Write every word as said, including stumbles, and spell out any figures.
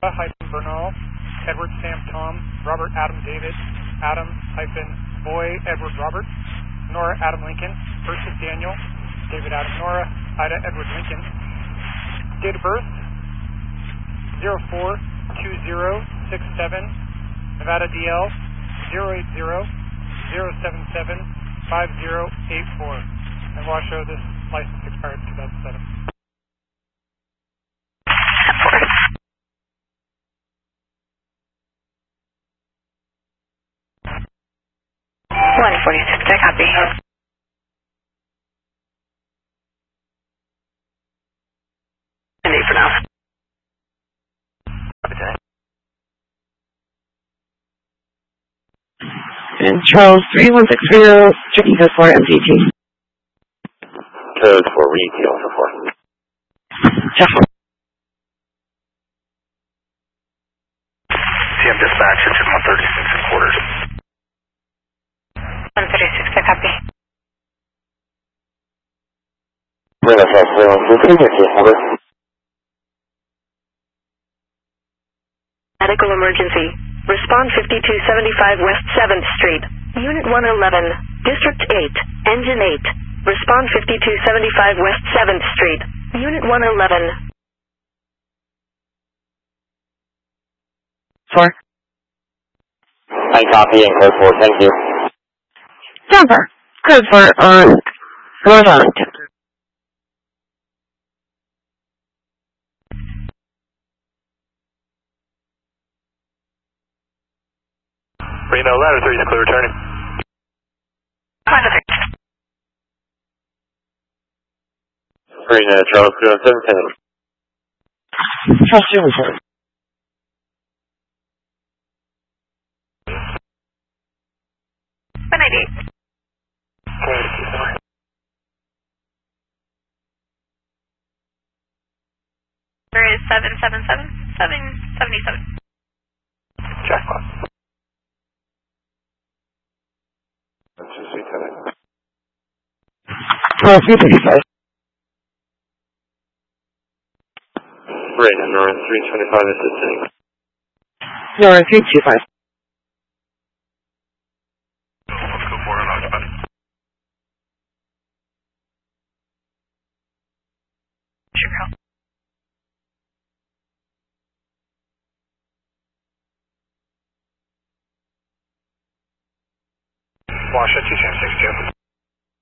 hyphen Bernal, Edward Sam Tom, Robert Adam David, Adam hyphen Boy Edward Robert, Nora Adam Lincoln, Persis Daniel, David Adam Nora, Ida Edward Lincoln. Date of birth, zero four two zero six seven, Nevada D L, zero eight zero zero seven seven five zero eight four. And we'll show this license expired in two thousand seven. one forty-six, I copy. And eight for now. And Charles, three one six three zero, checking code for M T T. Code for retail for four. Check. C M dispatch, it's in one thirty-six and quarters. one thirty-six, I copy. Reno Trust three one six three zero, Medical emergency. Respond fifty-two seventy-five West seventh Street. Unit one eleven, District eight, Engine eight. Respond fifty-two seventy-five West seventh Street. Unit one eleven. Four. I copy and code four, thank you. Jumper. Code for on North Arlington. Reno, ladder three is clear returning. Reno, Charles, three one seven ten. Trust you, sir. one ninety-eight. There is seven seven seven, seven seventy-seven. Jackpot. Well, three thirty-five. Reno, North three twenty-five assisting. No, three two five. Let's go for it, occupied. Sure. Wash at two ten six two.